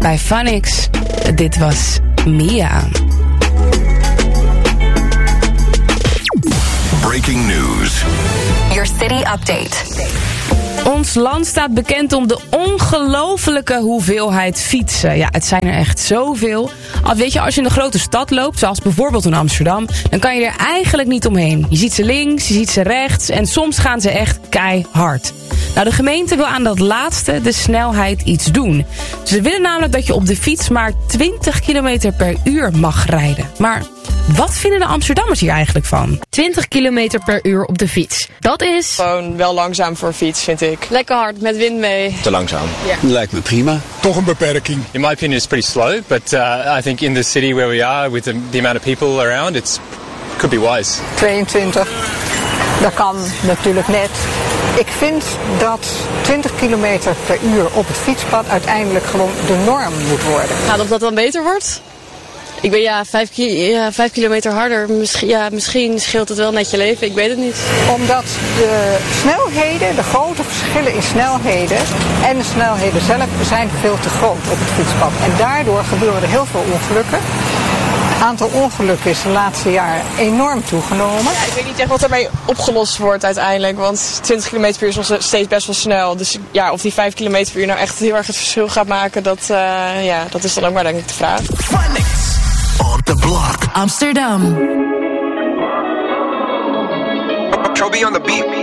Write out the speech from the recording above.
bij Phonics. Dit was Mia. Breaking news. Your city update. Ons land staat bekend om de ongelofelijke hoeveelheid fietsen. Ja, het zijn er echt zoveel. Weet je, als je in een grote stad loopt, zoals bijvoorbeeld in Amsterdam, dan kan je er eigenlijk niet omheen. Je ziet ze links, je ziet ze rechts en soms gaan ze echt keihard. Nou, de gemeente wil aan dat laatste, de snelheid, iets doen. Ze willen namelijk dat je op de fiets maar 20 km per uur mag rijden. Maar wat vinden de Amsterdammers hier eigenlijk van? 20 km per uur op de fiets. Dat is gewoon wel langzaam voor een fiets, vind ik. Lekker hard, met wind mee. Te langzaam. Ja. Lijkt me prima. Toch een beperking. In my opinion it's pretty slow, but I think in the city where we are, with the amount of people around, it could be wise. 22. Dat kan natuurlijk net. Ik vind dat 20 km per uur op het fietspad uiteindelijk gewoon de norm moet worden. Gaat of dat dan beter wordt? Ik ben 5 kilometer harder. Misschien scheelt het wel net je leven. Ik weet het niet. Omdat de snelheden, de grote verschillen in snelheden en de snelheden zelf zijn veel te groot op het fietspad. En daardoor gebeuren er heel veel ongelukken. Het aantal ongelukken is de laatste jaren enorm toegenomen. Ja, ik weet niet echt wat ermee opgelost wordt uiteindelijk. Want 20 km per uur is nog steeds best wel snel. Dus ja, of die 5 km per uur nou echt heel erg het verschil gaat maken, dat is dan ook maar denk ik de vraag. Phonics on the block. Amsterdam. Trophy on the beat.